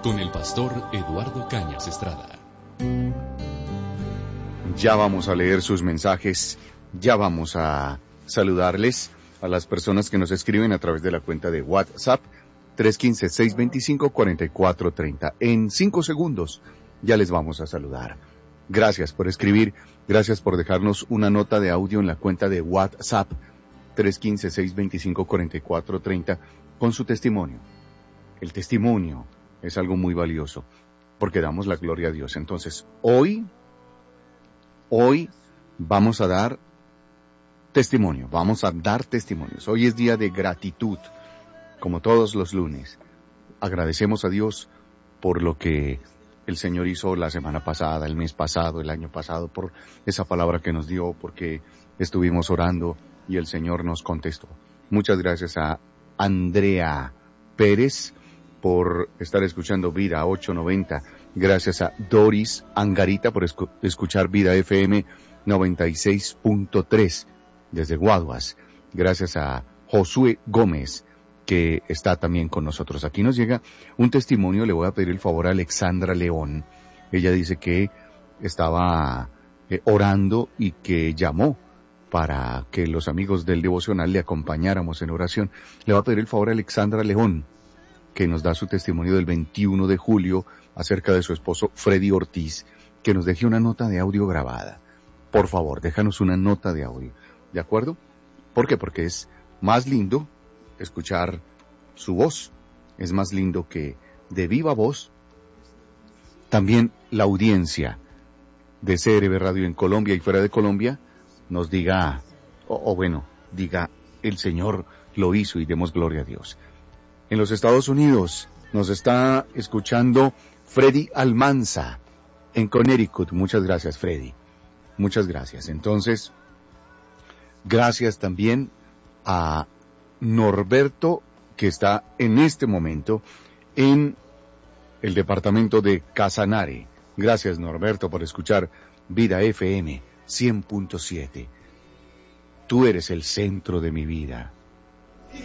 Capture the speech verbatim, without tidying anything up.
con el pastor Eduardo Cañas Estrada. Ya vamos a leer sus mensajes, ya vamos a saludarles a las personas que nos escriben a través de la cuenta de WhatsApp tres uno cinco, seis dos cinco, cuatro cuatro tres cero. En cinco segundos ya les vamos a saludar. Gracias por escribir, gracias por dejarnos una nota de audio en la cuenta de WhatsApp tres uno cinco, seis dos cinco, cuatro cuatro tres cero con su testimonio. El testimonio es algo muy valioso porque damos la gloria a Dios. Entonces, hoy, hoy vamos a dar testimonio, vamos a dar testimonios. Hoy es día de gratitud, como todos los lunes. Agradecemos a Dios por lo que el Señor hizo la semana pasada, el mes pasado, el año pasado, por esa palabra que nos dio, porque estuvimos orando y el Señor nos contestó. Muchas gracias a Andrea Pérez por estar escuchando Vida ochocientos noventa. Gracias a Doris Angarita por escu- escuchar Vida F M noventa y seis punto tres desde Guaduas. Gracias a Josué Gómez, que está también con nosotros. Aquí nos llega un testimonio, le voy a pedir el favor a Alexandra León. Ella dice que estaba eh, orando y que llamó para que los amigos del devocional le acompañáramos en oración. Le voy a pedir el favor a Alexandra León, que nos da su testimonio del veintiuno de julio acerca de su esposo Freddy Ortiz, que nos deje una nota de audio grabada. Por favor, déjanos una nota de audio, ¿de acuerdo? ¿Por qué? Porque es más lindo escuchar su voz, es más lindo que de viva voz también la audiencia de C R B Radio en Colombia y fuera de Colombia nos diga, o, o bueno, diga, el Señor lo hizo y demos gloria a Dios. En los Estados Unidos nos está escuchando Freddy Almanza en Connecticut. Muchas gracias, Freddy. Muchas gracias. Entonces, gracias también a Norberto, que está en este momento en el departamento de Casanare. Gracias, Norberto, por escuchar Vida F M cien punto siete. Tú eres el centro de mi vida.